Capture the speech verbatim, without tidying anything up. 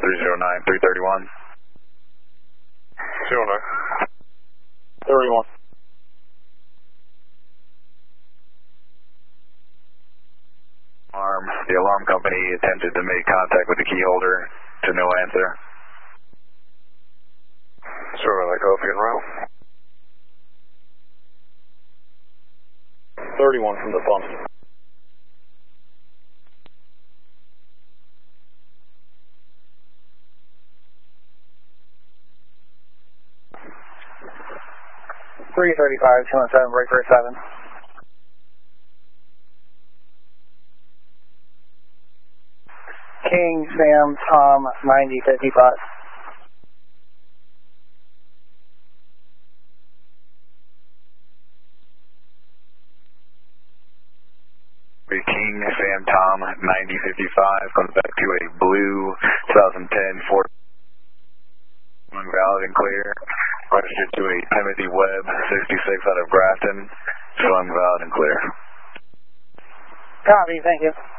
three zero nine, three thirty-one. zero nine. thirty-one. Alarm. The alarm company attempted to make contact with the key holder to no answer. Zero nine, copy and route. thirty-one from the phone. three thirty-five, two one seven, break for seven. King, Sam, Tom, ninety fifty-five. King, Sam, Tom, ninety fifty-five, comes back to a blue twenty ten Ford. Valid and clear. Registered to a Timothy Webb, sixty-six out of Grafton. Showing valid and clear. Copy, thank you.